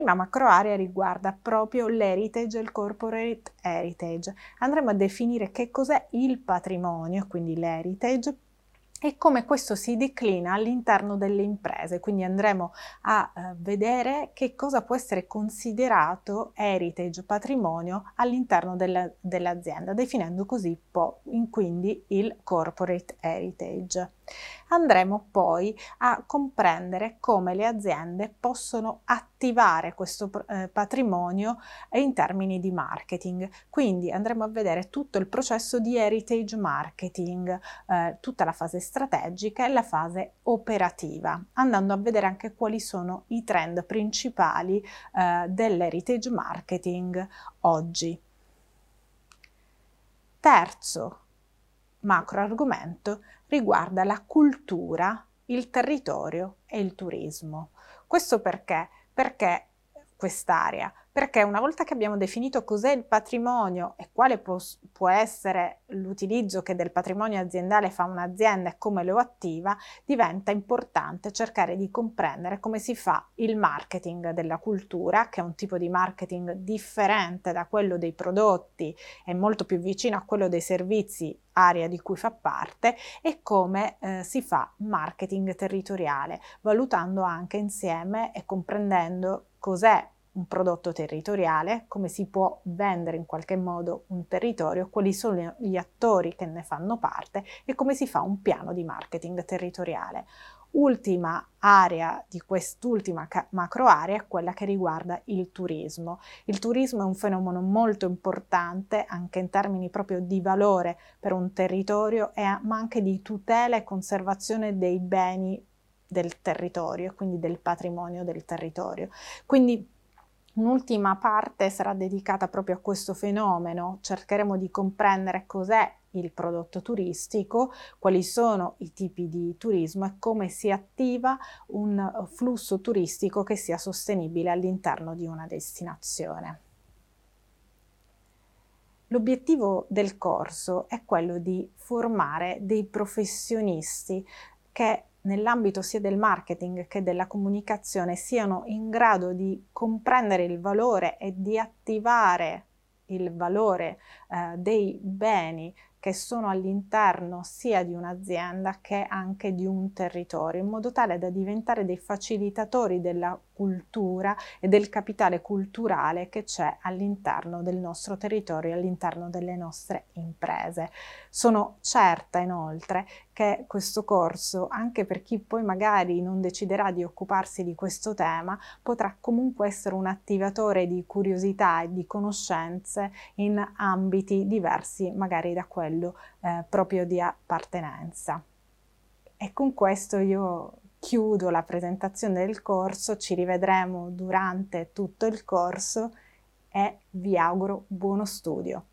La macro area riguarda proprio l'heritage e il corporate heritage. Andremo a definire che cos'è il patrimonio, quindi l'heritage, e come questo si declina all'interno delle imprese. Quindi andremo a vedere che cosa può essere considerato heritage, patrimonio all'interno dell'azienda, definendo così quindi il corporate heritage. Andremo poi a comprendere come le aziende possono attivare questo patrimonio in termini di marketing. Quindi andremo a vedere tutto il processo di heritage marketing, tutta la fase strategica e la fase operativa, andando a vedere anche quali sono i trend principali dell'heritage marketing oggi. Terzo macro argomento riguarda la cultura, il territorio e il turismo. Questo perché? Perché quest'area? Perché una volta che abbiamo definito cos'è il patrimonio e quale può essere l'utilizzo che del patrimonio aziendale fa un'azienda e come lo attiva, diventa importante cercare di comprendere come si fa il marketing della cultura, che è un tipo di marketing differente da quello dei prodotti, è molto più vicino a quello dei servizi, area di cui fa parte, e come si fa marketing territoriale, valutando anche insieme e comprendendo cos'è un prodotto territoriale, come si può vendere in qualche modo un territorio, quali sono gli attori che ne fanno parte e come si fa un piano di marketing territoriale. Ultima area di quest'ultima macro area è quella che riguarda il turismo. Il turismo è un fenomeno molto importante anche in termini proprio di valore per un territorio, ma anche di tutela e conservazione dei beni del territorio, quindi del patrimonio del territorio. Quindi un'ultima parte sarà dedicata proprio a questo fenomeno, cercheremo di comprendere cos'è il prodotto turistico, quali sono i tipi di turismo e come si attiva un flusso turistico che sia sostenibile all'interno di una destinazione. L'obiettivo del corso è quello di formare dei professionisti che nell'ambito sia del marketing che della comunicazione siano in grado di comprendere il valore e di attivare il valore dei beni che sono all'interno sia di un'azienda che anche di un territorio, in modo tale da diventare dei facilitatori della cultura e del capitale culturale che c'è all'interno del nostro territorio e all'interno delle nostre imprese. Sono certa inoltre che questo corso, anche per chi poi magari non deciderà di occuparsi di questo tema, potrà comunque essere un attivatore di curiosità e di conoscenze in ambiti diversi magari da quello proprio di appartenenza. E con questo io chiudo la presentazione del corso, ci rivedremo durante tutto il corso e vi auguro buono studio.